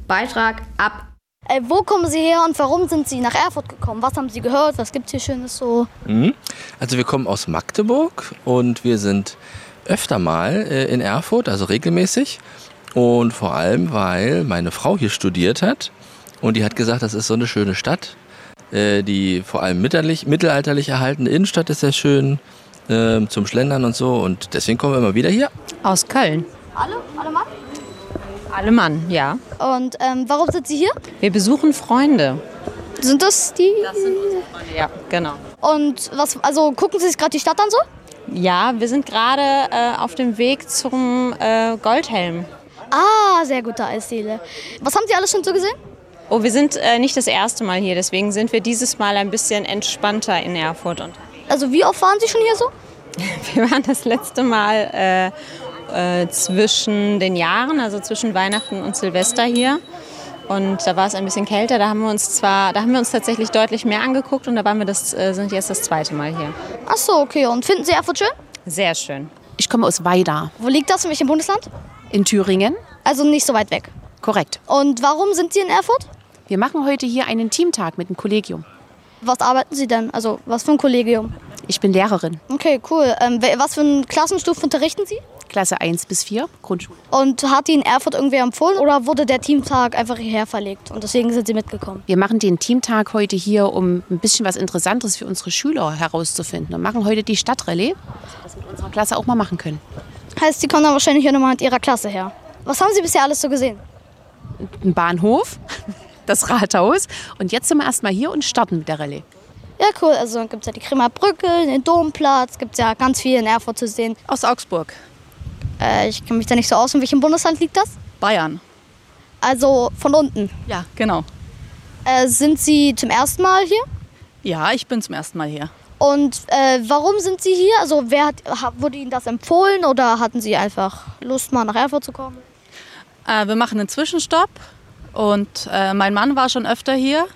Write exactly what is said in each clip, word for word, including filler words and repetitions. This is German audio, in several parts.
Beitrag ab. Äh, wo kommen Sie her und warum sind Sie nach Erfurt gekommen? Was haben Sie gehört? Was gibt es hier Schönes so? Mhm. Also wir kommen aus Magdeburg und wir sind öfter mal äh, in Erfurt, also regelmäßig. Und vor allem, weil meine Frau hier studiert hat und die hat gesagt, das ist so eine schöne Stadt. Äh, die vor allem mittelalterlich, mittelalterlich erhaltene Innenstadt ist sehr schön äh, zum Schlendern und so. Und deswegen kommen wir immer wieder hier. Aus Köln. Alle? Alle Mann? Alle Mann, ja. Und ähm, warum sind Sie hier? Wir besuchen Freunde. Sind das die? Das sind unsere Freunde, ja, genau. Und was, also gucken Sie sich gerade die Stadt an so? Ja, wir sind gerade äh, auf dem Weg zum äh, Goldhelm. Ah, sehr gute Eisdiele. Was haben Sie alles schon so gesehen? Oh, wir sind äh, nicht das erste Mal hier, deswegen sind wir dieses Mal ein bisschen entspannter in Erfurt. Und Also wie oft waren Sie schon hier so? wir waren das letzte Mal äh, äh, zwischen den Jahren, also zwischen Weihnachten und Silvester hier. Und da war es ein bisschen kälter. Da haben wir uns zwar, da haben wir uns tatsächlich deutlich mehr angeguckt und da waren wir das, äh, sind jetzt das zweite Mal hier. Ach so, okay. Und finden Sie Erfurt schön? Sehr schön. Ich komme aus Weida Wo liegt das? In welchem Bundesland? in Thüringen. Also nicht so weit weg. Korrekt. Und warum sind Sie in Erfurt? Wir machen heute hier einen Teamtag mit dem Kollegium. Was arbeiten Sie denn? Also was für ein Kollegium? Ich bin Lehrerin. Okay, cool. Ähm, wel- was für eine Klassenstufe unterrichten Sie? Klasse eins bis vier, Grundschule. Und hat Ihnen Erfurt irgendwer empfohlen oder wurde der Teamtag einfach hierher verlegt und deswegen sind Sie mitgekommen? Wir machen den Teamtag heute hier, um ein bisschen was Interessantes für unsere Schüler herauszufinden. Und machen heute die Stadtrallye, das wir mit unserer Klasse auch mal machen können. Heißt, Sie kommen dann wahrscheinlich hier nochmal mit Ihrer Klasse her. Was haben Sie bisher alles so gesehen? Ein Bahnhof, das Rathaus. Und jetzt sind wir erstmal hier und starten mit der Rallye. Ja, cool. Also gibt es ja die Kremer Brücke, den Domplatz, gibt es ja ganz viel in Erfurt zu sehen. Aus Augsburg. Äh, ich kenne mich da nicht so aus. In welchem Bundesland liegt das? Bayern. Also von unten. Ja, genau. Äh, sind Sie zum ersten Mal hier? Ja, ich bin zum ersten Mal hier. Und äh, warum sind Sie hier? Also wer hat, ha- wurde Ihnen das empfohlen oder hatten Sie einfach Lust, mal nach Erfurt zu kommen? Äh, wir machen einen Zwischenstopp und äh, mein Mann war schon öfter hier.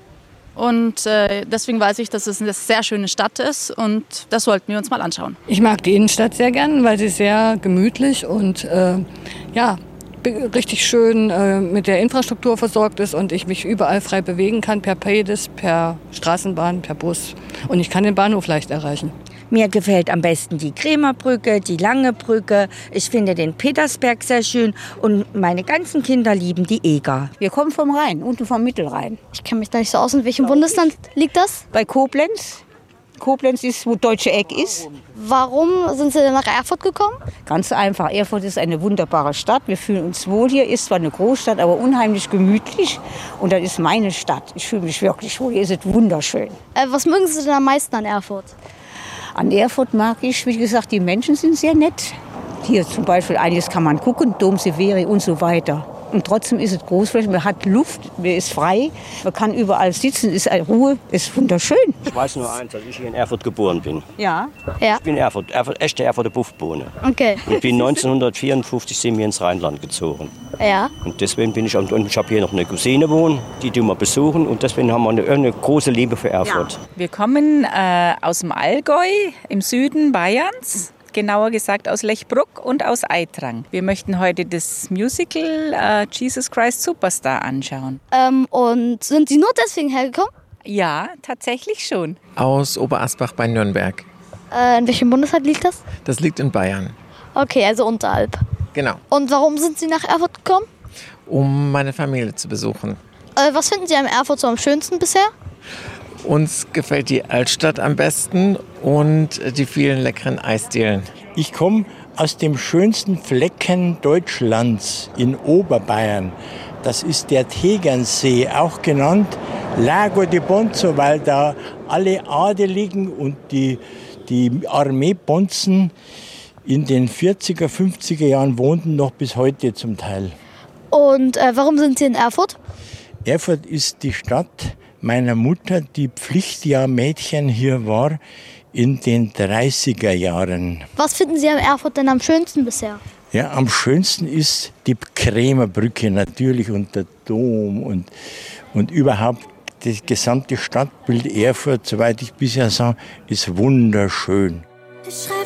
Und äh, deswegen weiß ich, dass es eine sehr schöne Stadt ist und das sollten wir uns mal anschauen. Ich mag die Innenstadt sehr gern, weil sie sehr gemütlich und äh, ja, be- richtig schön äh, mit der Infrastruktur versorgt ist und ich mich überall frei bewegen kann, per Pedis, per Straßenbahn, per Bus. Und ich kann den Bahnhof leicht erreichen. Mir gefällt am besten die Kremer Brücke, die Lange Brücke. Ich finde den Petersberg sehr schön und meine ganzen Kinder lieben die Eger. Wir kommen vom Rhein, unten vom Mittelrhein. Ich kenne mich da nicht so aus. In welchem Bundesland liegt das? Bei Koblenz. Koblenz ist, wo Deutsche Eck ist. Warum sind Sie denn nach Erfurt gekommen? Ganz einfach. Erfurt ist eine wunderbare Stadt. Wir fühlen uns wohl hier. Ist zwar eine Großstadt, aber unheimlich gemütlich. Und das ist meine Stadt. Ich fühle mich wirklich wohl. Hier ist es wunderschön. Äh, was mögen Sie denn am meisten an Erfurt? An Erfurt mag ich, wie gesagt, die Menschen sind sehr nett. Hier zum Beispiel einiges kann man gucken, Dom Severi und so weiter. Und trotzdem ist es großflächig, man hat Luft, man ist frei, man kann überall sitzen, ist Ruhe, ist wunderschön. Ich weiß nur eins, dass ich hier in Erfurt geboren bin. Ja. Ja. Ich bin Erfurt, Erfurt echte Erfurter Buffbohne. Okay. Und bin neunzehnhundertvierundfünfzig sind wir ins Rheinland gezogen. Ja. Und deswegen bin ich, und ich habe hier noch eine Cousine wohnen, die tun wir besuchen. Und deswegen haben wir eine, eine große Liebe für Erfurt. Wir kommen äh, aus dem Allgäu im Süden Bayerns. Genauer gesagt aus Lechbruck und aus Eitrang. Wir möchten heute das Musical äh, Jesus Christ Superstar anschauen. Ähm, und sind Sie nur deswegen hergekommen? Ja, tatsächlich schon. Aus Oberasbach bei Nürnberg. Äh, in welchem Bundesland liegt das? Das liegt in Bayern. Okay, also unterhalb. Genau. Und warum sind Sie nach Erfurt gekommen? Um meine Familie zu besuchen. Äh, was finden Sie an Erfurt so am schönsten bisher? Uns gefällt die Altstadt am besten und die vielen leckeren Eisdielen. Ich komme aus dem schönsten Flecken Deutschlands in Oberbayern. Das ist der Tegernsee, auch genannt Lago di Bonzo, weil da alle Adeligen und die, die Armeebonzen in den vierziger, fünfziger Jahren wohnten, noch bis heute zum Teil. Und äh, warum sind Sie in Erfurt? Erfurt ist die Stadt meiner Mutter, die Pflichtjahrmädchen hier war in den dreißiger Jahren. Was finden Sie an Erfurt denn am schönsten bisher? Ja, am schönsten ist die Kremer Brücke natürlich und der Dom und, und überhaupt das gesamte Stadtbild Erfurt, soweit ich bisher sah, ist wunderschön. Ich schreibe